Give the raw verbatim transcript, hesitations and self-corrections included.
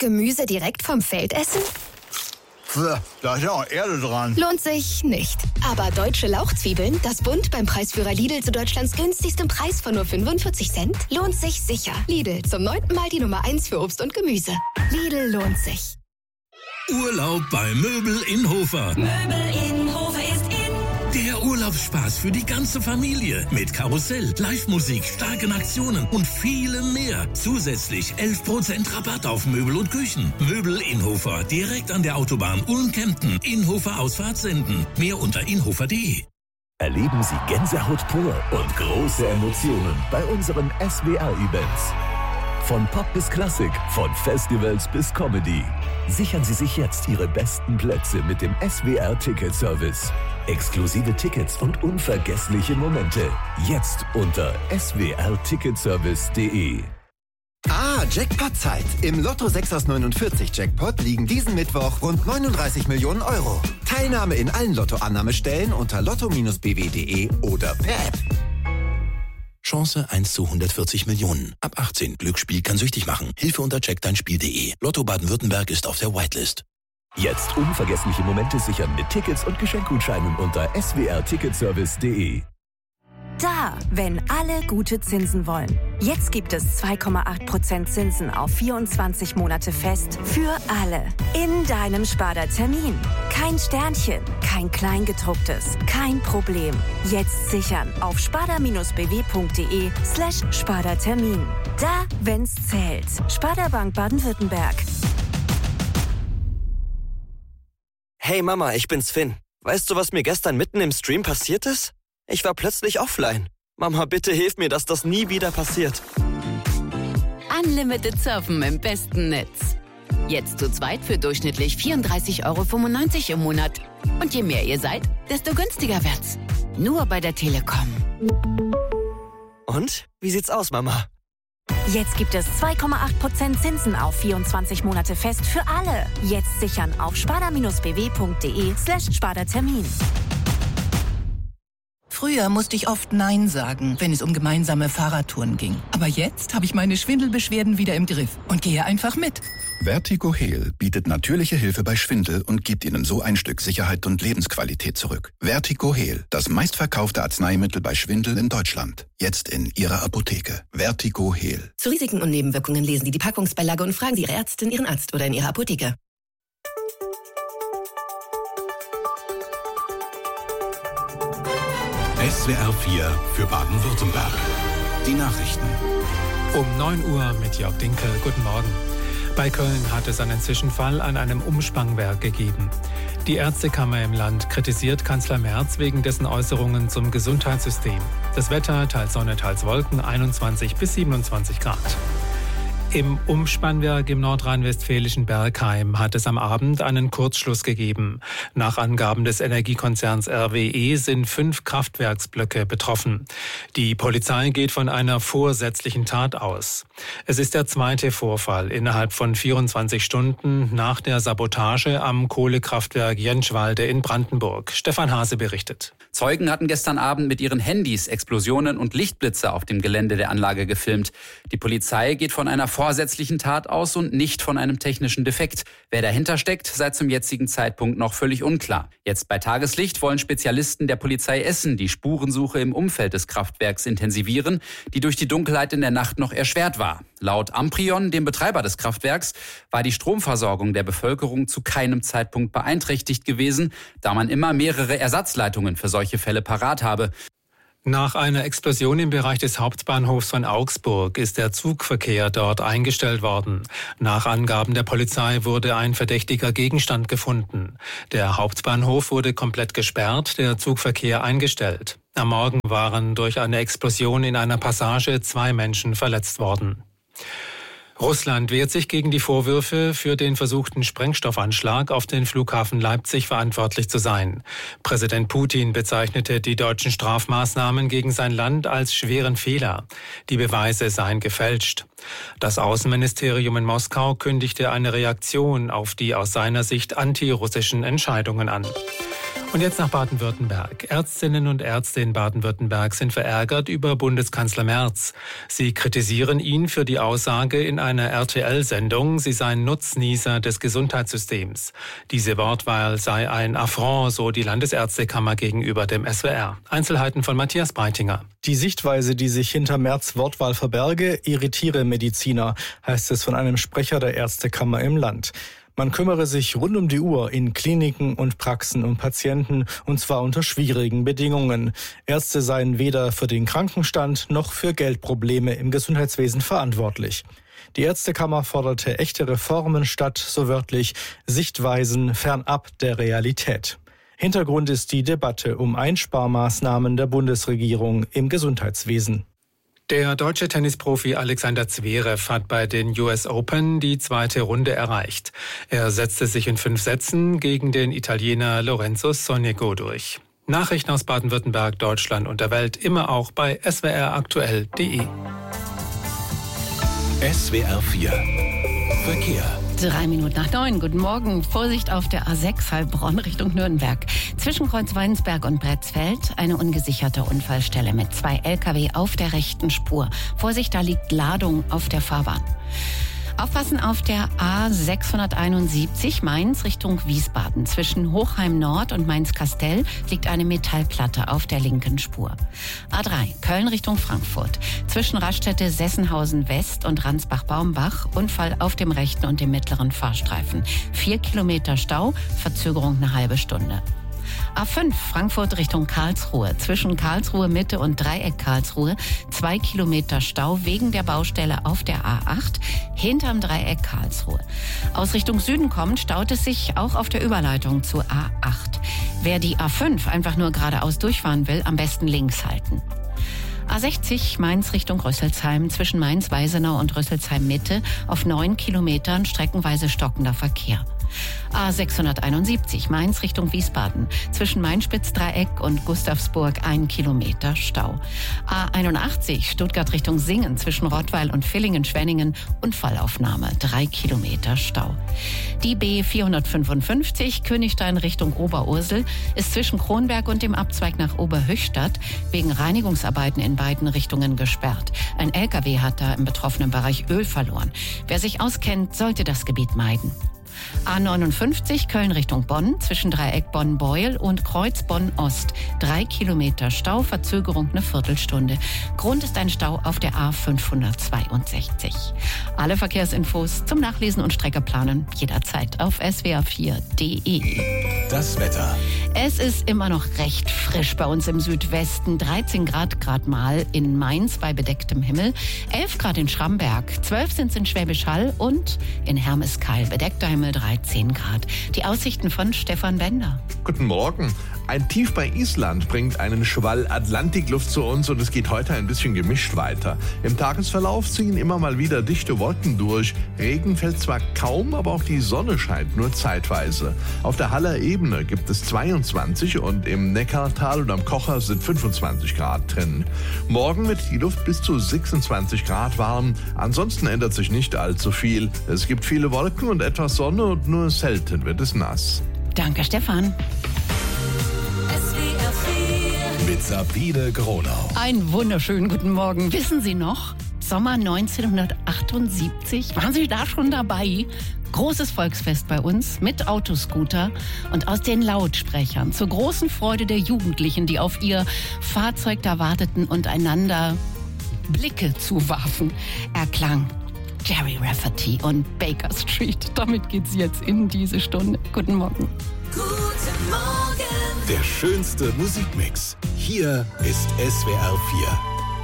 Gemüse direkt vom Feld essen? Da ist ja auch Erde dran. Lohnt sich nicht. Aber deutsche Lauchzwiebeln, das Bund beim Preisführer Lidl zu Deutschlands günstigstem Preis von nur fünfundvierzig Cent, lohnt sich sicher. Lidl, zum neunten Mal die Nummer eins für Obst und Gemüse. Lidl lohnt sich. Urlaub bei Möbel in Hofer. Möbel in Hofer ist in. Der Urlaubsspaß für die ganze Familie. Mit Karussell, Live-Musik, starken Aktionen und vielem mehr. Zusätzlich elf Prozent Rabatt auf Möbel und Küchen. Möbel in Hofer, direkt an der Autobahn Ulm-Kempten. Inhofer Ausfahrt senden. Mehr unter inhofer punkt de. Erleben Sie Gänsehaut pur und große Emotionen bei unseren S W R-Events. Von Pop bis Klassik, von Festivals bis Comedy. Sichern Sie sich jetzt Ihre besten Plätze mit dem S W R-Ticket-Service. Exklusive Tickets und unvergessliche Momente. Jetzt unter s w r ticketservice punkt de. Ah, Jackpot-Zeit. Im Lotto sechs aus neunundvierzig Jackpot liegen diesen Mittwoch rund neununddreißig Millionen Euro. Teilnahme in allen Lottoannahmestellen unter lotto Bindestrich b w punkt de oder per App. Chance eins zu hundertvierzig Millionen. Ab achtzehn. Glücksspiel kann süchtig machen. Hilfe unter check dein spiel punkt de. Lotto Baden-Württemberg ist auf der Whitelist. Jetzt unvergessliche Momente sichern mit Tickets und Geschenkgutscheinen unter s w r ticketservice punkt de. Da, wenn alle gute Zinsen wollen. Jetzt gibt es zwei Komma acht Prozent Zinsen auf vierundzwanzig Monate fest für alle. In deinem Sparda-Termin. Kein Sternchen, kein Kleingedrucktes, kein Problem. Jetzt sichern auf sparda-bw.de slash Sparda-Termin. Da, wenn's zählt. Sparda Bank Baden-Württemberg. Hey Mama, ich bin's Finn. Weißt du, was mir gestern mitten im Stream passiert ist? Ich war plötzlich offline. Mama, bitte hilf mir, dass das nie wieder passiert. Unlimited Surfen im besten Netz. Jetzt zu zweit für durchschnittlich vierunddreißig Euro fünfundneunzig im Monat. Und je mehr ihr seid, desto günstiger wird's. Nur bei der Telekom. Und? Wie sieht's aus, Mama? Jetzt gibt es zwei Komma acht Prozent Zinsen auf vierundzwanzig Monate fest für alle. Jetzt sichern auf sparda-bw.de slash Sparda-Termin. Früher musste ich oft Nein sagen, wenn es um gemeinsame Fahrradtouren ging. Aber jetzt habe ich meine Schwindelbeschwerden wieder im Griff und gehe einfach mit. Vertigo Heal bietet natürliche Hilfe bei Schwindel und gibt Ihnen so ein Stück Sicherheit und Lebensqualität zurück. Vertigo Heal, das meistverkaufte Arzneimittel bei Schwindel in Deutschland. Jetzt in Ihrer Apotheke. Vertigo Heal. Zu Risiken und Nebenwirkungen lesen Sie die Packungsbeilage und fragen Sie Ihre Ärztin, Ihren Arzt oder in Ihrer Apotheke. S W R vier für Baden-Württemberg. Die Nachrichten. Um neun Uhr mit Jörg Dinkel. Guten Morgen. Bei Köln hat es einen Zwischenfall an einem Umspannwerk gegeben. Die Ärztekammer im Land kritisiert Kanzler Merz wegen dessen Äußerungen zum Gesundheitssystem. Das Wetter, teils Sonne, teils Wolken, einundzwanzig bis siebenundzwanzig Grad. Im Umspannwerk im nordrhein-westfälischen Bergheim hat es am Abend einen Kurzschluss gegeben. Nach Angaben des Energiekonzerns R W E sind fünf Kraftwerksblöcke betroffen. Die Polizei geht von einer vorsätzlichen Tat aus. Es ist der zweite Vorfall innerhalb von vierundzwanzig Stunden nach der Sabotage am Kohlekraftwerk Jentschwalde in Brandenburg. Stefan Hase berichtet. Zeugen hatten gestern Abend mit ihren Handys Explosionen und Lichtblitze auf dem Gelände der Anlage gefilmt. Die Polizei geht von einer vorsätzlichen Tat aus und nicht von einem technischen Defekt. Wer dahinter steckt, sei zum jetzigen Zeitpunkt noch völlig unklar. Jetzt bei Tageslicht wollen Spezialisten der Polizei Essen die Spurensuche im Umfeld des Kraftwerks intensivieren, die durch die Dunkelheit in der Nacht noch erschwert war. Laut Amprion, dem Betreiber des Kraftwerks, war die Stromversorgung der Bevölkerung zu keinem Zeitpunkt beeinträchtigt gewesen, da man immer mehrere Ersatzleitungen für solche Fälle parat habe. Nach einer Explosion im Bereich des Hauptbahnhofs von Augsburg ist der Zugverkehr dort eingestellt worden. Nach Angaben der Polizei wurde ein verdächtiger Gegenstand gefunden. Der Hauptbahnhof wurde komplett gesperrt, der Zugverkehr eingestellt. Am Morgen waren durch eine Explosion in einer Passage zwei Menschen verletzt worden. Russland wehrt sich gegen die Vorwürfe, für den versuchten Sprengstoffanschlag auf den Flughafen Leipzig verantwortlich zu sein. Präsident Putin bezeichnete die deutschen Strafmaßnahmen gegen sein Land als schweren Fehler. Die Beweise seien gefälscht. Das Außenministerium in Moskau kündigte eine Reaktion auf die aus seiner Sicht antirussischen Entscheidungen an. Und jetzt nach Baden-Württemberg. Ärztinnen und Ärzte in Baden-Württemberg sind verärgert über Bundeskanzler Merz. Sie kritisieren ihn für die Aussage in einer R T L-Sendung, sie seien Nutznießer des Gesundheitssystems. Diese Wortwahl sei ein Affront, so die Landesärztekammer gegenüber dem S W R. Einzelheiten von Matthias Breitinger. Die Sichtweise, die sich hinter Merz' Wortwahl verberge, irritiere Mediziner, heißt es von einem Sprecher der Ärztekammer im Land. Man kümmere sich rund um die Uhr in Kliniken und Praxen um Patienten, und zwar unter schwierigen Bedingungen. Ärzte seien weder für den Krankenstand noch für Geldprobleme im Gesundheitswesen verantwortlich. Die Ärztekammer forderte echte Reformen statt, so wörtlich, Sichtweisen fernab der Realität. Hintergrund ist die Debatte um Einsparmaßnahmen der Bundesregierung im Gesundheitswesen. Der deutsche Tennisprofi Alexander Zverev hat bei den U S Open die zweite Runde erreicht. Er setzte sich in fünf Sätzen gegen den Italiener Lorenzo Sonego durch. Nachrichten aus Baden-Württemberg, Deutschland und der Welt immer auch bei s w r aktuell punkt d e. S W R vier Verkehr. Drei Minuten nach neun. Guten Morgen. Vorsicht auf der A sechs Heilbronn Richtung Nürnberg. Zwischen Kreuzweinsberg und Bretzfeld eine ungesicherte Unfallstelle mit zwei L K W auf der rechten Spur. Vorsicht, da liegt Ladung auf der Fahrbahn. Aufpassen auf der A sechshunderteinundsiebzig Mainz Richtung Wiesbaden. Zwischen Hochheim Nord und Mainz-Kastell liegt eine Metallplatte auf der linken Spur. A drei Köln Richtung Frankfurt. Zwischen Raststätte Sessenhausen West und Ransbach-Baumbach Unfall auf dem rechten und dem mittleren Fahrstreifen. Vier Kilometer Stau, Verzögerung eine halbe Stunde. A fünf Frankfurt Richtung Karlsruhe. Zwischen Karlsruhe Mitte und Dreieck Karlsruhe zwei Kilometer Stau wegen der Baustelle auf der A acht hinterm Dreieck Karlsruhe. Aus Richtung Süden kommend staut es sich auch auf der Überleitung zur A acht. Wer die A fünf einfach nur geradeaus durchfahren will, am besten links halten. A sechzig Mainz Richtung Rüsselsheim. Zwischen Mainz-Weisenau und Rüsselsheim Mitte auf neun Kilometern streckenweise stockender Verkehr. A sechshunderteinundsiebzig Mainz Richtung Wiesbaden. Zwischen Mainspitz-Dreieck und Gustavsburg ein Kilometer Stau. A einundachtzig Stuttgart Richtung Singen. Zwischen Rottweil und Villingen-Schwenningen Unfallaufnahme. Drei Kilometer Stau. Die B vierhundertfünfundfünfzig Königstein Richtung Oberursel ist zwischen Kronberg und dem Abzweig nach Oberhöchstadt wegen Reinigungsarbeiten in beiden Richtungen gesperrt. Ein L K W hat da im betroffenen Bereich Öl verloren. Wer sich auskennt, sollte das Gebiet meiden. A neunundfünfzig Köln Richtung Bonn, zwischen Dreieck Bonn-Beuel und Kreuz Bonn-Ost. Drei Kilometer Stau, Verzögerung eine Viertelstunde. Grund ist ein Stau auf der A fünfhundertzweiundsechzig. Alle Verkehrsinfos zum Nachlesen und Streckeplanen jederzeit auf s w r vier punkt d e. Das Wetter. Es ist immer noch recht frisch bei uns im Südwesten. dreizehn Grad grad mal in Mainz bei bedecktem Himmel. elf Grad in Schramberg. zwölf sind es in Schwäbisch Hall und in Hermeskeil bedeckter Himmel dreizehn Grad. Die Aussichten von Stefan Bender. Guten Morgen. Ein Tief bei Island bringt einen Schwall Atlantikluft zu uns und es geht heute ein bisschen gemischt weiter. Im Tagesverlauf ziehen immer mal wieder dichte Wolken durch. Regen fällt zwar kaum, aber auch die Sonne scheint nur zeitweise. Auf der Haller Ebene gibt es zweiundzwanzig und im Neckartal und am Kocher sind fünfundzwanzig Grad drin. Morgen wird die Luft bis zu sechsundzwanzig Grad warm. Ansonsten ändert sich nicht allzu viel. Es gibt viele Wolken und etwas Sonne und nur selten wird es nass. Danke, Stefan. Mit Sabine Gronau. Einen wunderschönen guten Morgen. Wissen Sie noch, Sommer neunzehnhundertachtundsiebzig, waren Sie da schon dabei? Großes Volksfest bei uns mit Autoscooter und aus den Lautsprechern zur großen Freude der Jugendlichen, die auf ihr Fahrzeug da warteten und einander Blicke zuwarfen, erklang Jerry Rafferty und Baker Street. Damit geht's jetzt in diese Stunde. Guten Morgen. Guten Morgen. Der schönste Musikmix. Hier ist S W R vier.